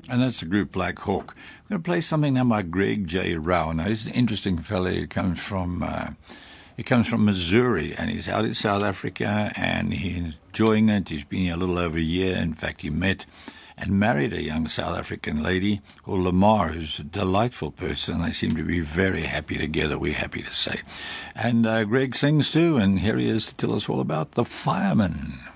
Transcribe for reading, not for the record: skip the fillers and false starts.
And that's the group Black Hawk. I'm going to play something now by Greg J. Rao. Now, he's an interesting fellow. He comes from Missouri, and he's out in South Africa, and he's enjoying it. He's been here a little over a year. In fact, he met and married a young South African lady called Lamar, who's a delightful person. They seem to be very happy together, we're happy to say. And Greg sings too, and here he is to tell us all about The Fireman.